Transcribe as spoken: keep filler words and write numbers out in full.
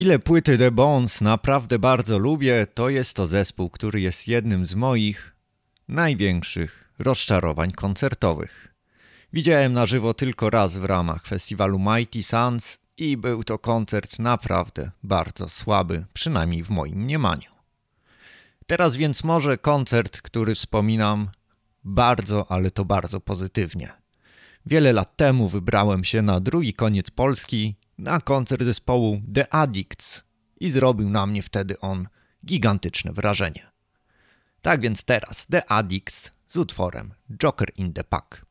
Ile płyty The Bones naprawdę bardzo lubię, to jest to zespół, który jest jednym z moich największych rozczarowań koncertowych. Widziałem na żywo tylko raz w ramach festiwalu Mighty Suns i był to koncert naprawdę bardzo słaby, przynajmniej w moim mniemaniu. Teraz więc może koncert, który wspominam bardzo, ale to bardzo pozytywnie. Wiele lat temu wybrałem się na drugi koniec Polski na koncert zespołu The Addicts i zrobił na mnie wtedy on gigantyczne wrażenie. Tak więc teraz The Addicts z utworem Joker in the Pack.